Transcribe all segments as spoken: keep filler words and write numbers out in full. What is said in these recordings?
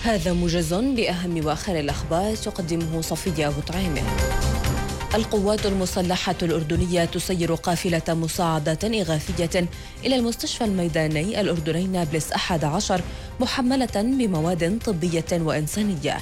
هذا موجز بأهم وآخر الأخبار تقدمه صفية أبو طعيمة. القوات المسلحة الأردنية تسير قافلة مساعدات إغاثية إلى المستشفى الميداني الأردني نابلس أحد عشر محملة بمواد طبية وإنسانية.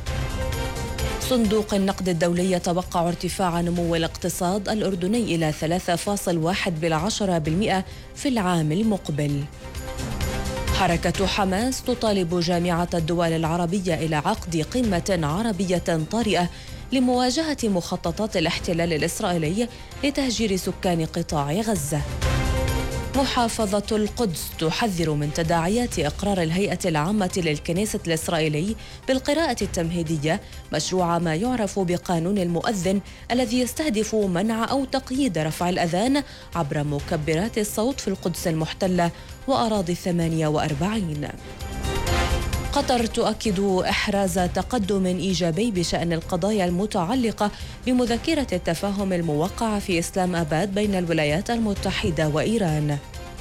صندوق النقد الدولي يتوقع ارتفاع نمو الاقتصاد الأردني إلى ثلاثة فاصلة واحد بالمئة في العام المقبل. حركة حماس تطالب جامعة الدول العربية إلى عقد قمة عربية طارئة لمواجهة مخططات الاحتلال الإسرائيلي لتهجير سكان قطاع غزة. محافظة القدس تحذر من تداعيات إقرار الهيئة العامة للكنيسة الإسرائيلي بالقراءة التمهيدية مشروع ما يعرف بقانون المؤذن الذي يستهدف منع أو تقييد رفع الأذان عبر مكبرات الصوت في القدس المحتلة وأراضي الثمانية وأربعين. قطر تؤكد إحراز تقدم إيجابي بشأن القضايا المتعلقة بمذكرة التفاهم الموقعة في إسلام آباد بين الولايات المتحدة وإيران.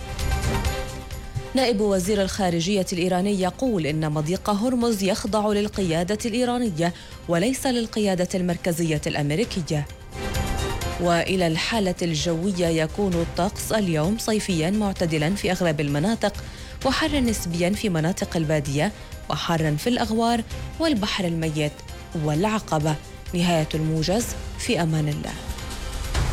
نائب وزير الخارجية الإيراني يقول إن مضيق هرمز يخضع للقيادة الإيرانية وليس للقيادة المركزية الأمريكية. وإلى الحالة الجوية يكون الطقس اليوم صيفيا معتدلا في أغلب المناطق وحرا نسبيا في مناطق البادية وحرا في الأغوار والبحر الميت والعقبة. نهاية الموجز، في أمان الله.